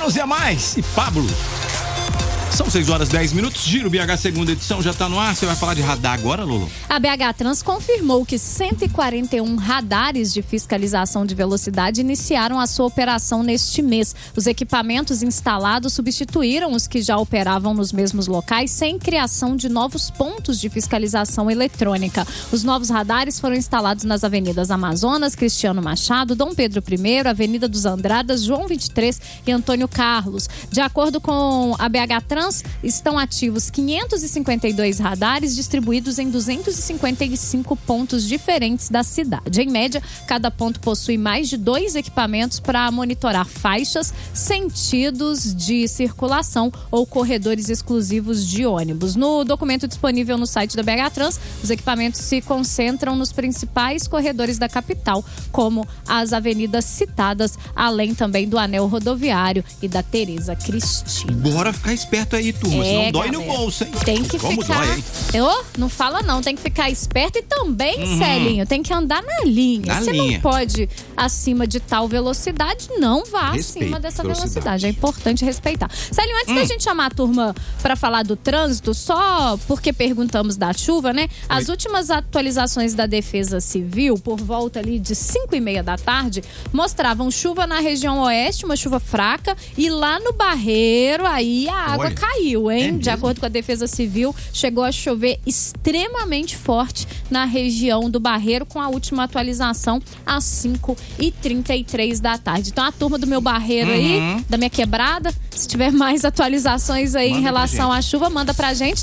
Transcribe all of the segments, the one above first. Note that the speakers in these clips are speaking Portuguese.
Menos é mais. E Pablo. São 6h10. Giro BH, segunda edição, já tá no ar. Você vai falar de radar agora, Lulu? A BH Trans confirmou que 141 radares de fiscalização de velocidade iniciaram a sua operação neste mês. Os equipamentos instalados substituíram os que já operavam nos mesmos locais, sem criação de novos pontos de fiscalização eletrônica. Os novos radares foram instalados nas avenidas Amazonas, Cristiano Machado, Dom Pedro I, Avenida dos Andradas, João 23 e Antônio Carlos. De acordo com a BH Trans, estão ativos 552 radares distribuídos em 255 pontos diferentes da cidade. Em média, cada ponto possui mais de 2 equipamentos para monitorar faixas, sentidos de circulação ou corredores exclusivos de ônibus. No documento disponível no site da BH Trans, os equipamentos se concentram nos principais corredores da capital, como as avenidas citadas, além também do anel rodoviário e da Tereza Cristina. Bora ficar esperto aí, turma, senão dói no bolso, hein? Tem que ficar... Não fala não, tem que ficar esperto e também, Celinho, tem que andar na linha. Você não pode acima de tal velocidade, não vá acima dessa velocidade. É importante respeitar. Celinho, antes da gente chamar a turma para falar do trânsito, só porque perguntamos da chuva, né? As últimas atualizações da Defesa Civil, por volta ali de 5h30 da tarde, mostravam chuva na região oeste, uma chuva fraca, e lá no Barreiro, aí a água caiu, hein? De acordo com a Defesa Civil, chegou a chover extremamente forte na região do Barreiro, com a última atualização às 5h33 da tarde. Então a turma do meu Barreiro aí, da minha quebrada, se tiver mais atualizações aí em relação à chuva, manda pra gente,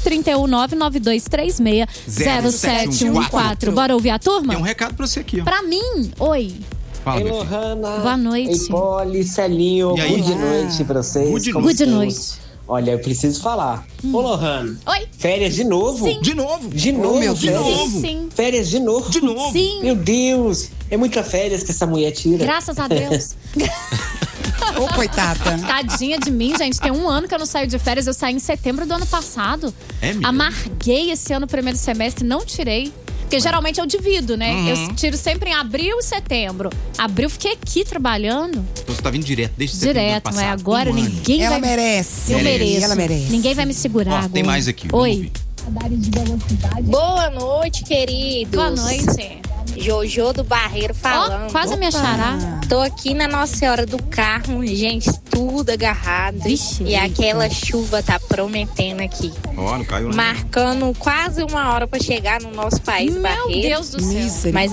31992360714. Bora ouvir a turma? Tem um recado pra você aqui, ó. Pra mim, oi. Fala, Ei, Lohana. Boa noite. Ei, Poli, Celinho. Good noite pra vocês. Good noite. Olha, eu preciso falar. Ô, Lohana. Oi. Férias de novo? Sim. De novo? De novo, meu Deus. férias? De novo? Sim. Férias de novo? De novo? Sim. Meu Deus. É muita férias que essa mulher tira. Graças a Deus. Ô, coitada. Tadinha de mim, gente. Tem 1 ano que eu não saio de férias. Eu saí em setembro do ano passado. É mesmo? Amarguei esse ano, primeiro semestre, não tirei. Porque geralmente eu divido, né? Eu tiro sempre em abril e setembro. Abril, fiquei aqui trabalhando. Então você tá vindo direto, desde setembro do ano Direto, passado. mas agora ninguém Ela vai... merece. Eu mereço. Ela merece. Ninguém vai me segurar agora. Tem mais aqui. Vamos Oi. ouvir. Boa noite, queridos. Boa noite. Jojo do Barreiro falando. Quase a minha xará. Tô aqui na Nossa Senhora do Carmo, gente, tudo agarrado. Vixe. E aquela chuva tá prometendo aqui. Ó, não caiu não. Marcando quase 1 hora pra chegar no nosso país, Meu Barreiro. Deus do céu. Mas